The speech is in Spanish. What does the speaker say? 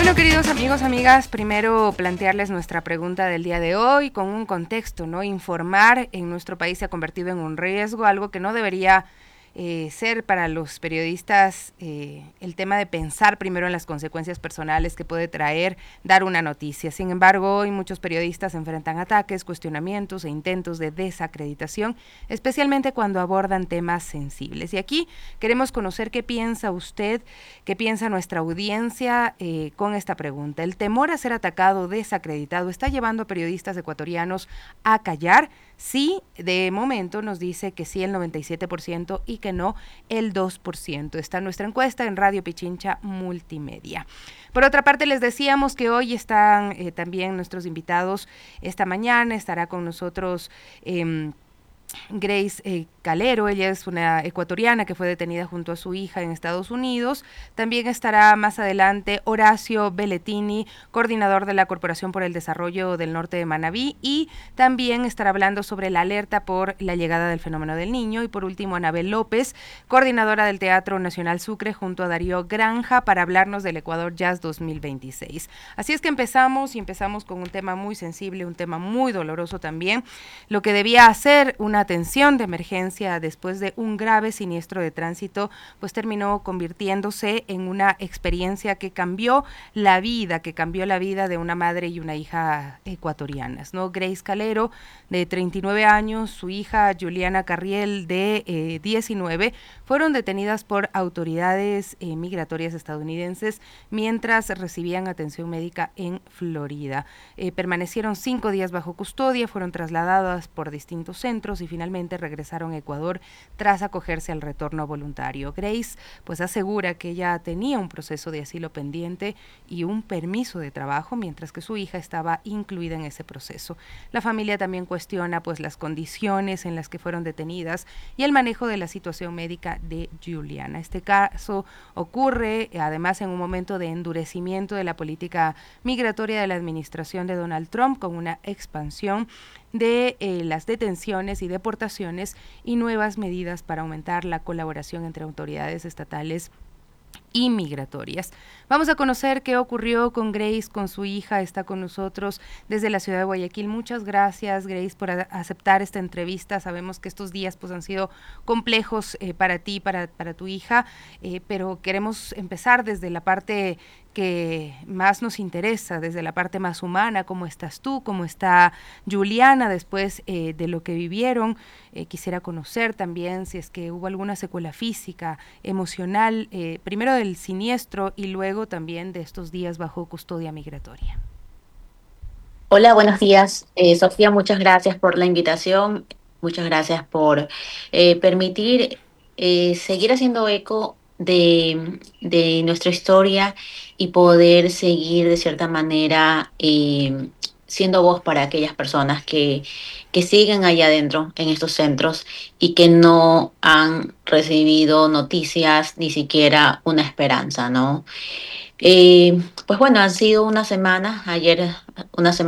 Bueno, queridos amigos, amigas, primero plantearles nuestra pregunta del día de hoy con un contexto, ¿no? Informar en nuestro país se ha convertido en un riesgo, algo que no debería ser para los periodistas el tema de pensar primero en las consecuencias personales que puede traer dar una noticia. Sin embargo, hoy muchos periodistas enfrentan ataques, cuestionamientos e intentos de desacreditación, especialmente cuando abordan temas sensibles. Y aquí queremos conocer qué piensa usted, qué piensa nuestra audiencia con esta pregunta. ¿El temor a ser atacado o desacreditado está llevando a periodistas ecuatorianos a callar? Sí, de momento nos dice que sí el 97% y que no el 2%. Está nuestra encuesta en Radio Pichincha Multimedia. Por otra parte, les decíamos que hoy están también nuestros invitados. Esta mañana estará con nosotros Grace Calero. Ella es una ecuatoriana que fue detenida junto a su hija en Estados Unidos. También estará más adelante Horacio Belletini, coordinador de la Corporación por el Desarrollo del Norte de Manabí, y también estará hablando sobre la alerta por la llegada del fenómeno del Niño. Y por último, Anabel López, coordinadora del Teatro Nacional Sucre, junto a Darío Granja, para hablarnos del Ecuador Jazz 2026. Así es que empezamos con un tema muy sensible, un tema muy doloroso también, lo que debía hacer una atención de emergencia después de un grave siniestro de tránsito, pues terminó convirtiéndose en una experiencia que cambió la vida de una madre y una hija ecuatorianas, ¿no? Grace Calero, de 39 años, su hija Juliana Carriel, de 19, fueron detenidas por autoridades migratorias estadounidenses mientras recibían atención médica en Florida. Permanecieron 5 días bajo custodia, fueron trasladadas por distintos centros y finalmente regresaron a Ecuador tras acogerse al retorno voluntario. Grace pues asegura que ella tenía un proceso de asilo pendiente y un permiso de trabajo, mientras que su hija estaba incluida en ese proceso. La familia también cuestiona pues las condiciones en las que fueron detenidas y el manejo de la situación médica de Juliana. Este caso ocurre además en un momento de endurecimiento de la política migratoria de la administración de Donald Trump, con una expansión de las detenciones y deportaciones y nuevas medidas para aumentar la colaboración entre autoridades estatales y migratorias. Vamos a conocer qué ocurrió con Grace, con su hija. Está con nosotros desde la ciudad de Guayaquil. Muchas gracias, Grace, por aceptar esta entrevista. Sabemos que estos días pues han sido complejos para ti, para tu hija, pero queremos empezar desde la parte que más nos interesa, desde la parte más humana. ¿Cómo estás tú? ¿Cómo está Juliana después de lo que vivieron? Quisiera conocer también si es que hubo alguna secuela física, emocional, primero del siniestro y luego también de estos días bajo custodia migratoria. Hola, buenos días. Sofía, muchas gracias por la invitación, muchas gracias por permitir seguir haciendo eco de nuestra historia y poder seguir de cierta manera siendo voz para aquellas personas que siguen allá adentro en estos centros y que no han recibido noticias, ni siquiera una esperanza, ¿no? Pues bueno, han sido unas semanas, ayer una semana